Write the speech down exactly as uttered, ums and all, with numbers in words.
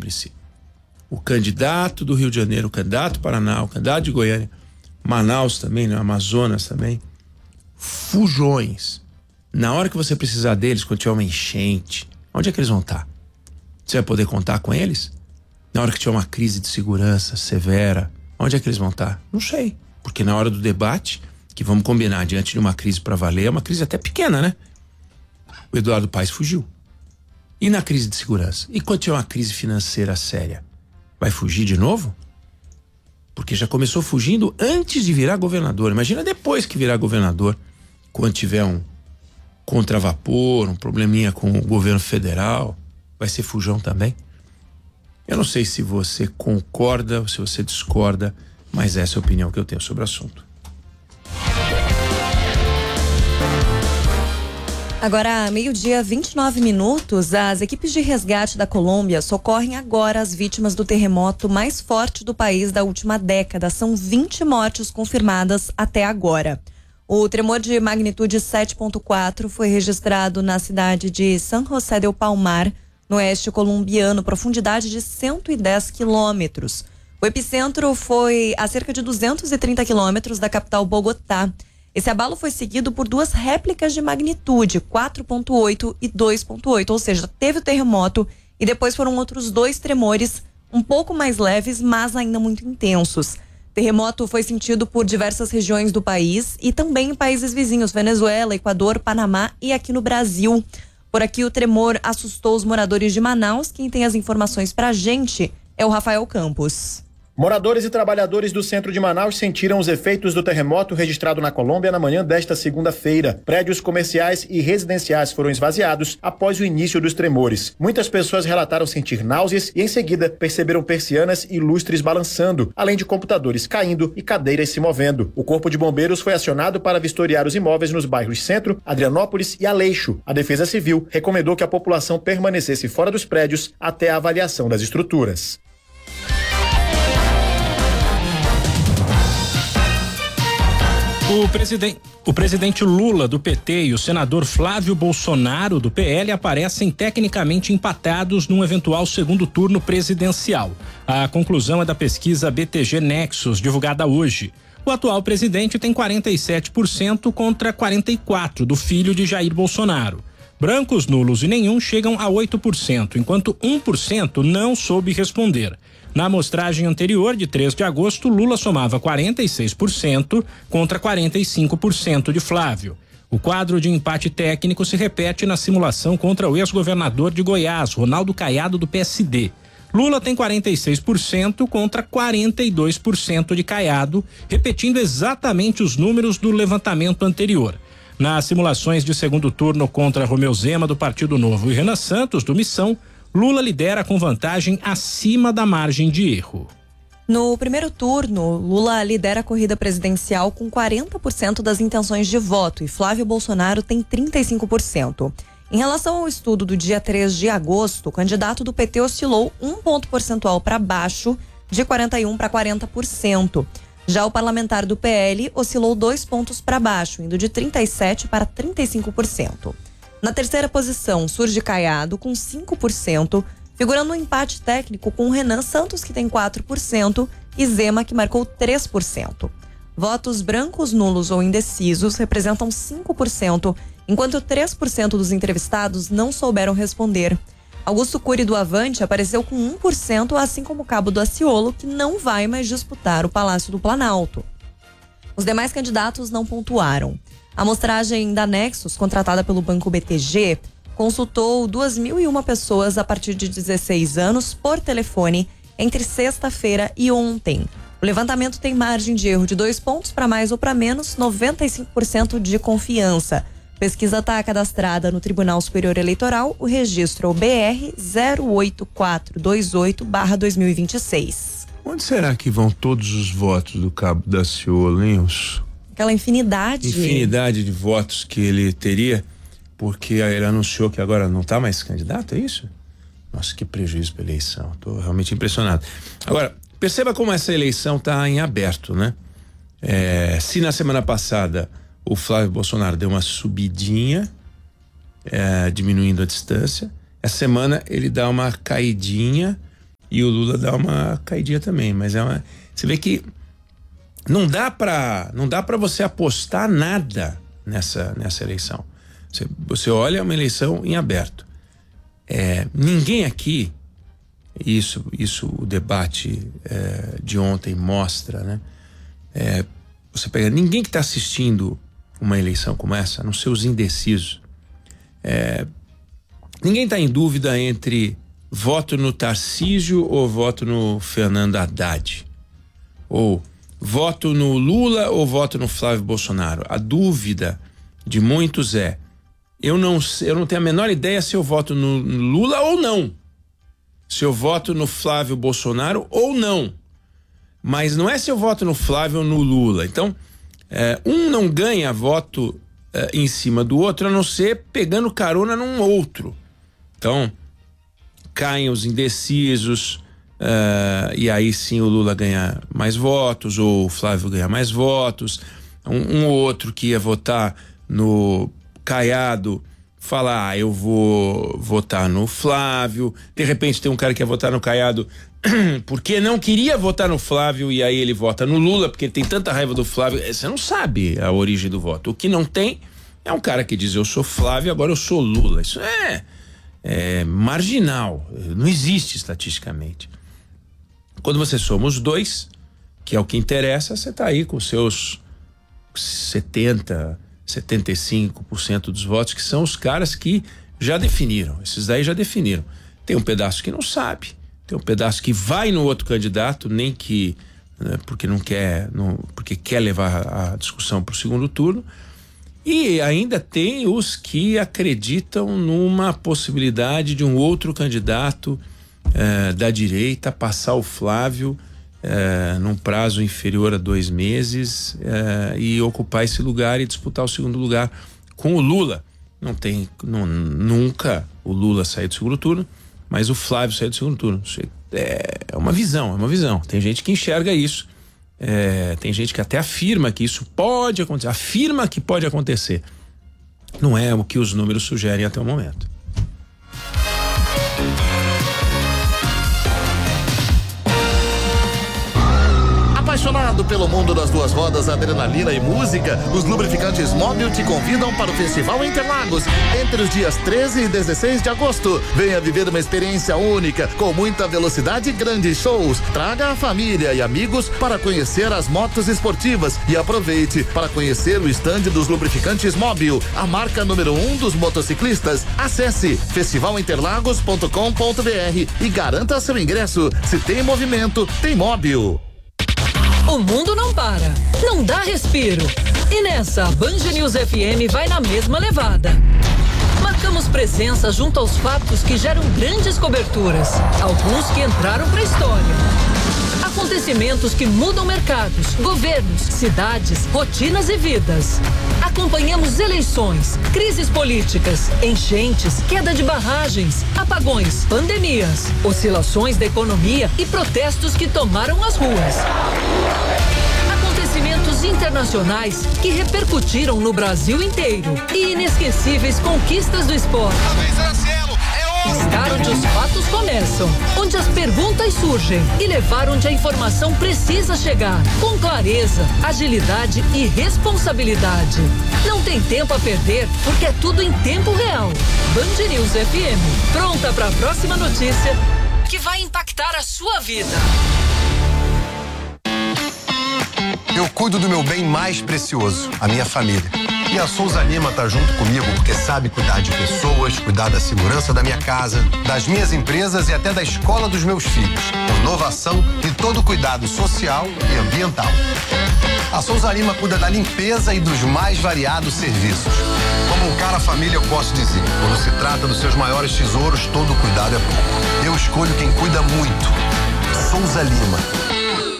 tríplice. O candidato do Rio de Janeiro, o candidato do Paraná, o candidato de Goiânia, Manaus também, né? Amazonas também. Fujões. Na hora que você precisar deles, quando tiver uma enchente, onde é que eles vão estar? Você vai poder contar com eles? Na hora que tiver uma crise de segurança severa, onde é que eles vão estar? Não sei. Porque na hora do debate, que vamos combinar, diante de uma crise para valer, é uma crise até pequena, né? O Eduardo Paes fugiu. E na crise de segurança? E quando tiver uma crise financeira séria? Vai fugir de novo? Porque já começou fugindo antes de virar governador. Imagina depois que virar governador, quando tiver um contravapor, um probleminha com o governo federal, vai ser fujão também? Eu não sei se você concorda ou se você discorda, mas essa é a opinião que eu tenho sobre o assunto. Agora, meio-dia, vinte e nove minutos, as equipes de resgate da Colômbia socorrem agora as vítimas do terremoto mais forte do país da última década. São vinte mortes confirmadas até agora. O tremor de magnitude sete ponto quatro foi registrado na cidade de San José del Palmar, no oeste colombiano, profundidade de cento e dez quilômetros. O epicentro foi a cerca de duzentos e trinta quilômetros da capital Bogotá. Esse abalo foi seguido por duas réplicas de magnitude, quatro ponto oito e dois ponto oito, ou seja, teve o terremoto e depois foram outros dois tremores um pouco mais leves, mas ainda muito intensos. Terremoto foi sentido por diversas regiões do país e também em países vizinhos, Venezuela, Equador, Panamá e aqui no Brasil. Por aqui o tremor assustou os moradores de Manaus. Quem tem as informações pra gente é o Rafael Campos. Moradores e trabalhadores do centro de Manaus sentiram os efeitos do terremoto registrado na Colômbia na manhã desta segunda-feira. Prédios comerciais e residenciais foram esvaziados após o início dos tremores. Muitas pessoas relataram sentir náuseas e, em seguida, perceberam persianas e lustres balançando, além de computadores caindo e cadeiras se movendo. O Corpo de Bombeiros foi acionado para vistoriar os imóveis nos bairros Centro, Adrianópolis e Aleixo. A Defesa Civil recomendou que a população permanecesse fora dos prédios até a avaliação das estruturas. O presidente, o presidente Lula, do P T, e o senador Flávio Bolsonaro, do P L, aparecem tecnicamente empatados num eventual segundo turno presidencial. A conclusão é da pesquisa B T G Nexus, divulgada hoje. O atual presidente tem quarenta e sete por cento contra quarenta e quatro por cento do filho de Jair Bolsonaro. Brancos, nulos e nenhum chegam a oito por cento, enquanto um por cento não soube responder. Na amostragem anterior, de três de agosto, Lula somava quarenta e seis por cento contra quarenta e cinco por cento de Flávio. O quadro de empate técnico se repete na simulação contra o ex-governador de Goiás, Ronaldo Caiado, do P S D. Lula tem quarenta e seis por cento contra quarenta e dois por cento de Caiado, repetindo exatamente os números do levantamento anterior. Nas simulações de segundo turno contra Romeu Zema, do Partido Novo, e Renan Santos, do Missão, Lula lidera com vantagem acima da margem de erro. No primeiro turno, Lula lidera a corrida presidencial com quarenta por cento das intenções de voto e Flávio Bolsonaro tem trinta e cinco por cento. Em relação ao estudo do dia três de agosto, o candidato do P T oscilou um ponto percentual para baixo, de quarenta e um para quarenta por cento. Já o parlamentar do P L oscilou dois pontos para baixo, indo de trinta e sete para trinta e cinco por cento. Na terceira posição, surge Caiado com cinco por cento, figurando um empate técnico com Renan Santos, que tem quatro por cento, e Zema, que marcou três por cento. Votos brancos, nulos ou indecisos representam cinco por cento, enquanto três por cento dos entrevistados não souberam responder. Augusto Cury, do Avante, apareceu com um por cento, assim como Cabo do Aciolo, que não vai mais disputar o Palácio do Planalto. Os demais candidatos não pontuaram. A amostragem da Nexus, contratada pelo Banco B T G, consultou duas mil e uma pessoas a partir de dezesseis anos por telefone entre sexta-feira e ontem. O levantamento tem margem de erro de dois pontos para mais ou para menos, noventa e cinco por cento de confiança. A pesquisa está cadastrada no Tribunal Superior Eleitoral, o registro é o B R zero oito quatro dois oito barra dois mil e vinte e seis. Onde será que vão todos os votos do Cabo da Ciolo, hein? Os... Aquela infinidade. Infinidade de votos que ele teria, porque ele anunciou que agora não está mais candidato, é isso? Nossa, que prejuízo para a eleição. Estou realmente impressionado. Agora, perceba como essa eleição está em aberto, né? É, se na semana passada o Flávio Bolsonaro deu uma subidinha, é, diminuindo a distância, essa semana ele dá uma caidinha e o Lula dá uma caidinha também, mas é uma, você vê que não dá para não dá para você apostar nada nessa nessa eleição. Você, você olha uma eleição em aberto. É, ninguém aqui, isso isso o debate é, de ontem mostra, né? É, você pega ninguém que está assistindo uma eleição como essa, a não ser os indecisos. É, ninguém está em dúvida entre voto no Tarcísio ou voto no Fernando Haddad, ou voto no Lula ou voto no Flávio Bolsonaro. A dúvida de muitos é: eu não, eu não tenho a menor ideia se eu voto no Lula ou não, se eu voto no Flávio Bolsonaro ou não, mas não é se eu voto no Flávio ou no Lula. Então, é, um não ganha voto é, em cima do outro, a não ser pegando carona num outro. Então, caem os indecisos, uh, e aí sim o Lula ganha mais votos, ou o Flávio ganha mais votos. Um, um outro que ia votar no Caiado fala: ah, eu vou votar no Flávio. De repente tem um cara que ia votar no Caiado porque não queria votar no Flávio, e aí ele vota no Lula porque ele tem tanta raiva do Flávio. Você não sabe a origem do voto. O que não tem é um cara que diz: eu sou Flávio, agora eu sou Lula. Isso é É marginal, não existe estatisticamente. Quando você soma os dois, que é o que interessa, você está aí com seus setenta, setenta e cinco por cento dos votos, que são os caras que já definiram. Esses daí já definiram. Tem um pedaço que não sabe, tem um pedaço que vai no outro candidato, nem que, né, porque não quer, não, porque quer levar a discussão para o segundo turno. E ainda tem os que acreditam numa possibilidade de um outro candidato eh, da direita passar o Flávio eh, num prazo inferior a dois meses eh, e ocupar esse lugar e disputar o segundo lugar com o Lula. Não tem, não, nunca o Lula sair do segundo turno, mas o Flávio sair do segundo turno. É, é uma visão, é uma visão. Tem gente que enxerga isso. É, tem gente que até afirma que isso pode acontecer, afirma que pode acontecer. Não é o que os números sugerem até o momento. Apaixonado pelo mundo das duas rodas, adrenalina e música, os lubrificantes Móbil te convidam para o Festival Interlagos entre os dias treze e dezesseis de agosto. Venha viver uma experiência única, com muita velocidade e grandes shows. Traga a família e amigos para conhecer as motos esportivas e aproveite para conhecer o estande dos lubrificantes Móbil, a marca número um dos motociclistas. Acesse festival interlagos ponto com ponto br e garanta seu ingresso. Se tem movimento, tem Móbil. O mundo não para, não dá respiro. E nessa, a Band News F M vai na mesma levada. Marcamos presença junto aos fatos que geram grandes coberturas, alguns que entraram para a história. Acontecimentos que mudam mercados, governos, cidades, rotinas e vidas. Acompanhamos eleições, crises políticas, enchentes, queda de barragens, apagões, pandemias, oscilações da economia e protestos que tomaram as ruas. Acontecimentos internacionais que repercutiram no Brasil inteiro e inesquecíveis conquistas do esporte. Estar onde os fatos começam, onde as perguntas surgem e levar onde a informação precisa chegar, com clareza, agilidade e responsabilidade. Não tem tempo a perder, porque é tudo em tempo real. Band News F M, pronta para a próxima notícia que vai impactar a sua vida. Eu cuido do meu bem mais precioso, a minha família. E a Souza Lima tá junto comigo porque sabe cuidar de pessoas, cuidar da segurança da minha casa, das minhas empresas e até da escola dos meus filhos. Inovação e todo cuidado social e ambiental. A Souza Lima cuida da limpeza e dos mais variados serviços. Como um cara família, eu posso dizer, quando se trata dos seus maiores tesouros, todo cuidado é bom. Eu escolho quem cuida muito. Souza Lima.